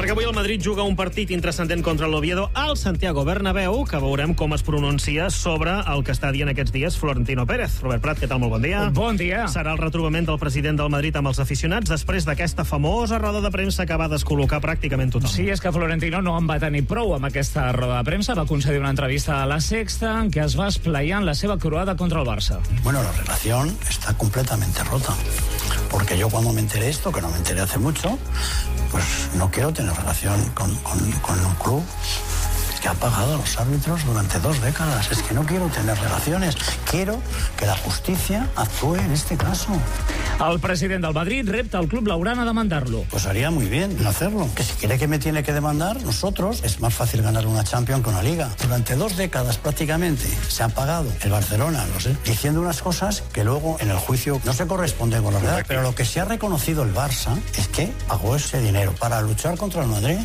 Perquè avui el Madrid juga un partit intrascendent contra l'Oviedo al Santiago Bernabéu, que veurem com es pronuncia sobre el que està dient aquests dies Florentino Pérez. Robert Prat, què tal? Molt bon dia. Bon dia. Serà el retrobament del president del Madrid amb els aficionats després d'aquesta famosa roda de premsa que va descol·locar pràcticament tothom. Sí, és que Florentino no en va tenir prou amb aquesta roda de premsa. Va concedir una entrevista a La Sexta en què es va esplaiar en la seva croada contra el Barça. Bueno, la relación está completamente rota. Porque yo cuando me enteré esto, que no me enteré hace mucho, pues no quiero tener relación con un club que ha pagado a los árbitros durante 2 décadas. Es que no quiero tener relaciones. Quiero que la justicia actúe en este caso. El president del Madrid repta al club blaugrana a demandarlo. Pues haría muy bien en hacerlo. Que si quiere que me tiene que demandar, nosotros, es más fácil ganar una Champions que una Liga. Durante 2 décadas prácticamente se ha pagado el Barcelona, diciendo unas cosas que luego en el juicio no se corresponden con la verdad. Pero lo que se ha reconocido el Barça es que pagó ese dinero para luchar contra el Madrid.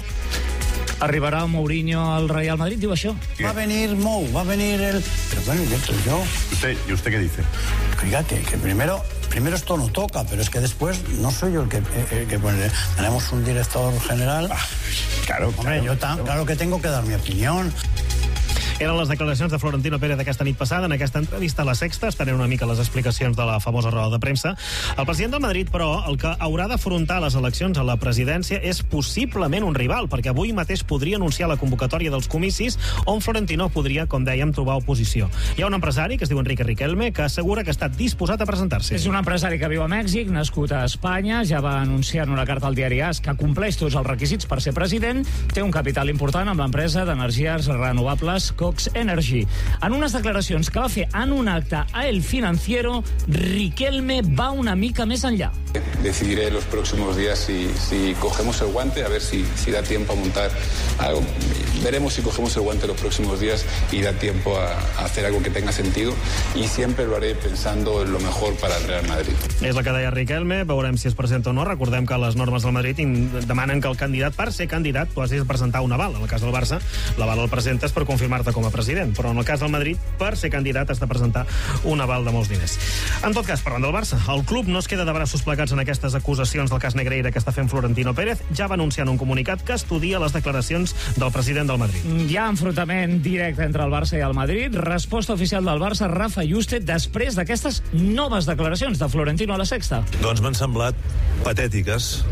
Arribarà Mourinho al Real Madrid, diu això? Va a venir Mou, va a venir el... Pero bueno, yo... ¿Y usted qué dice? Oiga, que primero esto no toca, pero es que después no soy yo el que pone. Tenemos un director general. Claro. Hombre, yo claro que tengo que dar mi opinión. Eren les declaracions de Florentino Pérez aquesta nit passada. En aquesta entrevista a La Sexta estarem una mica les explicacions de la famosa roda de premsa. El president del Madrid, però, el que haurà d'afrontar les eleccions a la presidència és possiblement un rival, perquè avui mateix podria anunciar la convocatòria dels comicis on Florentino podria, com dèiem, trobar oposició. Hi ha un empresari, que es diu Enrique Riquelme, que assegura que està disposat a presentar-se. És un empresari que viu a Mèxic, nascut a Espanya, ja va anunciar en una carta al diari AS que compleix tots els requisits per ser president, té un capital important amb l'empresa d'energies renovables Cox Energy. En unes declaracions que va fer en un acte a El Financiero, Riquelme va una mica més enllà. Decidiré los próximos días si cogemos el guante, a ver si da tiempo a montar algo. Veremos si cogemos el guante los próximos días y da tiempo a hacer algo que tenga sentido, y siempre lo haré pensando en lo mejor para el Real Madrid. És la que deia Riquelme, veurem si es presenta o no. Recordem que les normes del Madrid demanen que el candidat, per ser candidat, tu has de presentar un aval. En el cas del Barça, l'aval el presentes per confirmar-te com a president, però en el cas del Madrid, per ser candidat has de presentar un aval de molts diners. En tot cas, parlant del Barça, el club no es queda de braços plegats en aquestes acusacions del cas Negreira que està fent Florentino Pérez. Ja va anunciar en un comunicat que estudia les declaracions del president del Madrid. Hi ha enfrontament directe entre el Barça i el Madrid. Resposta oficial del Barça, Rafa Yuste, després d'aquestes noves declaracions de Florentino a La Sexta. Doncs m'han semblat patètiques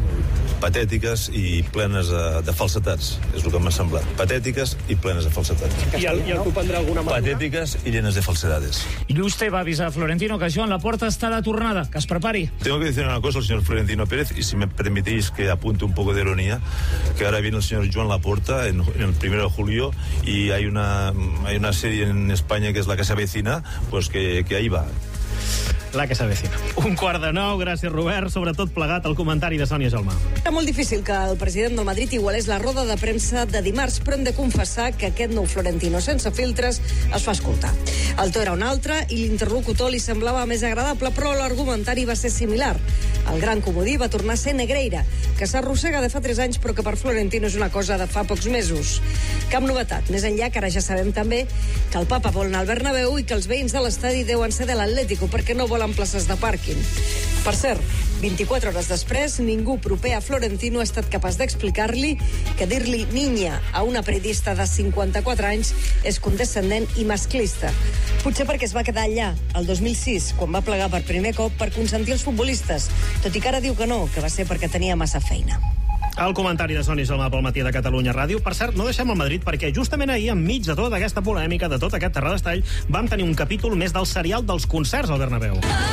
i plenes de falsetats. És el que m'ha semblat. Patètiques i plenes de falsetats. I el prendrà alguna manera? Patètiques y llenas de falsedades. Yuste va avisar a Florentino que Joan Laporta està de tornada, que es prepari. Tengo que decir una cosa al señor Florentino Pérez, y si me permitís que apunte un poco de ironía, que ahora viene el señor Joan Laporta en el 1 de julio y hay una serie en España que es La que se avecina, pues que ahí va. La que s'avecina. 8:45, gràcies Robert, sobretot plegat al comentari de Sònia Gelmà. Era molt difícil que el president del Madrid igualés la roda de premsa de dimarts, però hem de confessar que aquest nou Florentino sense filtres es fa escoltar. El to era un altre i l'interlocutor li semblava més agradable, però l'argumentari va ser similar. El gran comodí va tornar a ser Negreira, que s'arrossega de fa 3 anys però que per Florentino és una cosa de fa pocs mesos. Cap novetat, més enllà que ara ja sabem també que el papa vol anar al Bernabéu i que els veïns de l'estadi deuen ser de l'Atlético perquè no volen places de pàrquing. Per cert, 24 hores després, ningú proper a Florentino ha estat capaç d'explicar-li que dir-li niña a una periodista de 54 anys és condescendent i masclista. Potser perquè es va quedar allà, el 2006, quan va plegar per primer cop per consentir els futbolistes, tot i que ara diu que no, que va ser perquè tenia massa feina. El comentari de Sònia Gelmà pel Matí de Catalunya Ràdio. Per cert, no deixem el Madrid perquè justament ahir, enmig de tota aquesta polèmica, de tot aquest terradestall, vam tenir un capítol més del serial dels concerts al Bernabéu.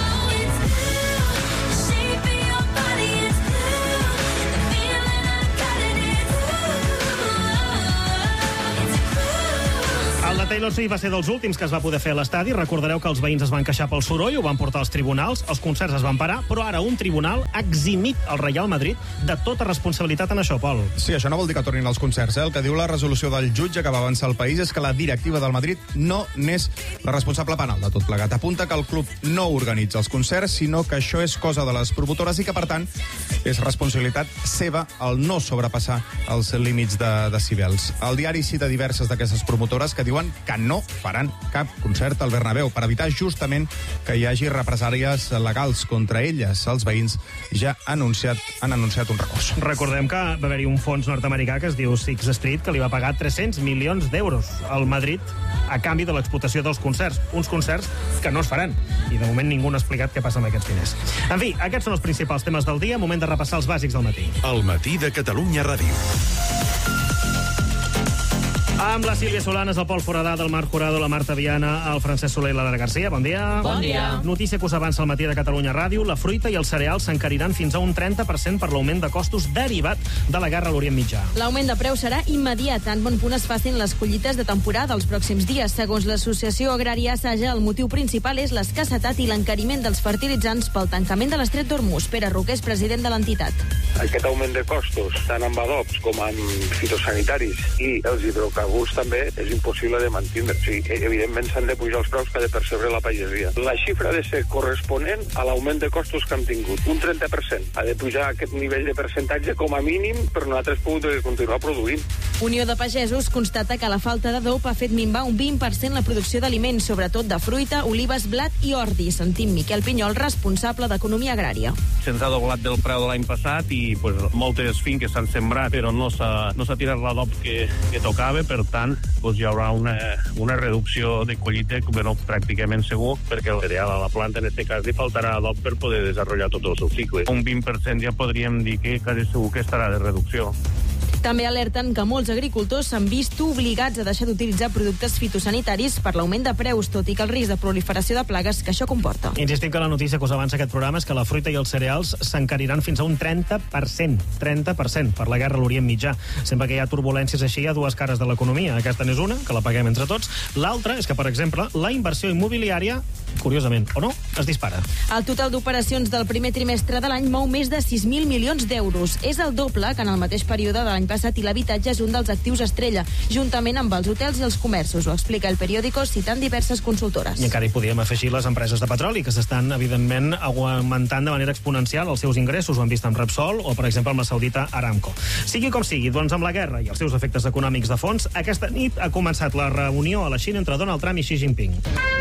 El de Taylor Swift va ser dels últims que es va poder fer a l'estadi. Recordareu que els veïns es van queixar pel soroll, ho van portar als tribunals, els concerts es van parar, però ara un tribunal ha eximit el Real Madrid de tota responsabilitat en això, Pol. Sí, això no vol dir que tornin els concerts. El que diu la resolució del jutge que va avançar el país és que la directiva del Madrid no n'és la responsable penal de tot plegat. Apunta que el club no organitza els concerts, sinó que això és cosa de les promotores i que, per tant, és responsabilitat seva el no sobrepassar els límits de decibels. El diari cita diverses d'aquestes promotores que diuen que no faran cap concert al Bernabéu per evitar justament que hi hagi represàlies legals contra elles. Els veïns ja han anunciat un recurs. Recordem que va haver-hi un fons nord-americà que es diu Sixth Street, que li va pagar 300 milions d'euros al Madrid a canvi de l'explotació dels concerts. Uns concerts que no es faran. I de moment ningú no ha explicat què passa amb aquests diners. En fi, aquests són els principals temes del dia. Moment de repassar els bàsics del matí. El matí de Catalunya Ràdio. Amb la Sílvia Solanes, el Pol Foradà, del Marc Jurado, la Marta Viana, el Francesc Soler i l'Adara Garcia. Bon dia. Bon dia. Notícia que us avança al matí de Catalunya Ràdio. La fruita i els cereals s'encariran fins a un 30% per l'augment de costos derivat de la guerra a l'Orient Mitjà. L'augment de preu serà immediat, en bon punt es facin les collites de temporada els pròxims dies. Segons l'Associació Agrària Saja, el motiu principal és l'escassetat i l'encariment dels fertilitzants pel tancament de l'estret d'Hormuz. Pere Roquer és president de l'entitat. Aquest augment de costos, tant amb adobs com amb fitosanitaris i els hidrocarburs també, és impossible de mantindre. O sigui, evidentment s'han de pujar els preus que ha de percebre la pagesia. La xifra ha de ser corresponent a l'augment de costos que hem tingut, un 30%. Ha de pujar aquest nivell de percentatge com a mínim, però nosaltres podem continuar produint. Unió de Pagesos constata que la falta d'adob ha fet minvar un 20% la producció d'aliments, sobretot de fruita, olives, blat i ordi. Sentim Miquel Pinyol, responsable d'Economia Agrària. Se'ns ha doblat del preu de l'any passat i moltes finques s'han sembrat, però no s'ha tirat l'adob que tocava, per tant, hi haurà una reducció de collita, pràcticament segur, perquè el cereal a la planta, en aquest cas, li faltarà adob per poder desenvolupar tot el seu cicle. Un 20% ja podríem dir que quasi segur que estarà de reducció. També alerten que molts agricultors s'han vist obligats a deixar d'utilitzar productes fitosanitaris per l'augment de preus, tot i que el risc de proliferació de plagues que això comporta. Insistim que la notícia que us avança aquest programa és que la fruita i els cereals s'encariran fins a un 30% per la guerra a l'Orient Mitjà. Sempre que hi ha turbulències així, hi ha dues cares de l'economia. Aquesta n'és una, que la paguem entre tots. L'altra és que, per exemple, la inversió immobiliària, curiosament o no, es dispara. El total d'operacions del primer trimestre de l'any mou més de 6.000 milions d'euros. És el doble que en el mateix període de l'any passat i l'habitatge és un dels actius estrella, juntament amb els hotels i els comerços. Ho explica El Periódico citant diverses consultores. I encara hi podíem afegir les empreses de petroli, que s'estan, evidentment, augmentant de manera exponencial els seus ingressos. Ho hem vist amb Repsol o, per exemple, amb la saudita Aramco. Sigui com sigui, doncs amb la guerra i els seus efectes econòmics de fons, aquesta nit ha començat la reunió a la Xina entre Donald Trump i Xi Jinping.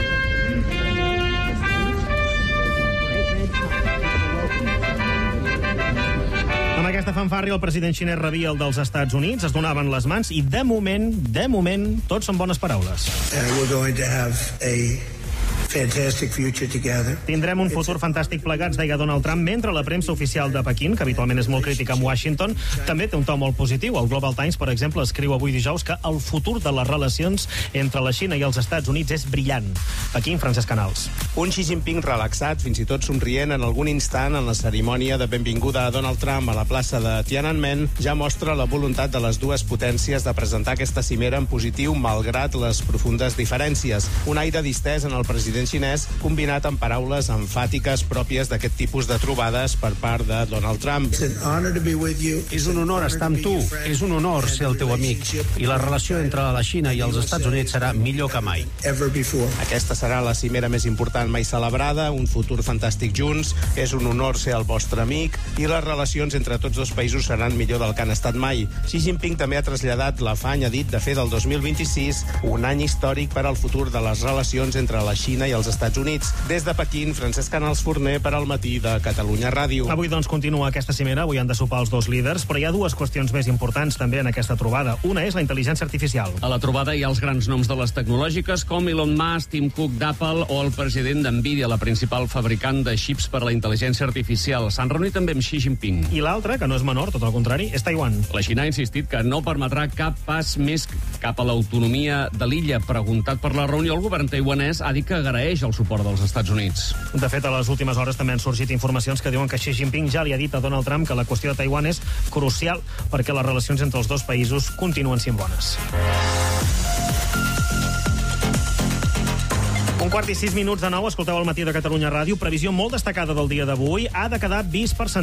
Amb aquesta fanfàrria, el president xinès rebia el dels Estats Units, es donaven les mans i, de moment, tots són bones paraules. We're going to have a fantastic future together. Tindrem un futur fantàstic plegats, deia Donald Trump, mentre la premsa oficial de Pequín, que habitualment és molt crítica amb Washington, també té un to molt positiu. El Global Times, per exemple, escriu avui dijous que el futur de les relacions entre la Xina i els Estats Units és brillant. Pequín, Francesc Canals. Un Xi Jinping relaxat, fins i tot somrient en algun instant en la cerimònia de benvinguda a Donald Trump a la plaça de Tiananmen, ja mostra la voluntat de les dues potències de presentar aquesta cimera en positiu malgrat les profundes diferències. Un aire distès en el president xinès combinat amb paraules emfàtiques pròpies d'aquest tipus de trobades per part de Donald Trump. És un honor estar amb tu, és un honor ser el teu amic, i la relació entre la Xina i els Estats Units serà millor que mai. Aquesta serà la cimera més important mai celebrada, un futur fantàstic junts, és un honor ser el vostre amic, i les relacions entre tots dos països seran millor del que han estat mai. Xi Jinping també ha traslladat l'afany, ha dit, de fer del 2026 un any històric per al futur de les relacions entre la Xina i els Estats Units. Des de Pequín, Francesc Canals Forner per al matí de Catalunya Ràdio. Avui, doncs, continua aquesta cimera. Avui han de sopar els dos líders, però hi ha dues qüestions més importants també en aquesta trobada. Una és la intel·ligència artificial. A la trobada hi ha els grans noms de les tecnològiques com Elon Musk, Tim Cook d'Apple o el president d'Nvidia, la principal fabricant de xips per a la intel·ligència artificial. S'han reunit també amb Xi Jinping. I l'altra, que no és menor, tot el contrari, és Taiwan. La Xina ha insistit que no permetrà cap pas més cap a l'autonomia de l'illa. Preguntat per la reunió, el govern taiwanès ha dit que agraeix el suport dels Estats Units. De fet, a les últimes hores també han sorgit informacions que diuen que Xi Jinping ja li ha dit a Donald Trump que la qüestió de Taiwan és crucial perquè les relacions entre els dos països continuen sent bones. 1:06 de 9, escolteu el matí de Catalunya Ràdio. Previsió molt destacada del dia d'avui. Ha de quedar vist per sentit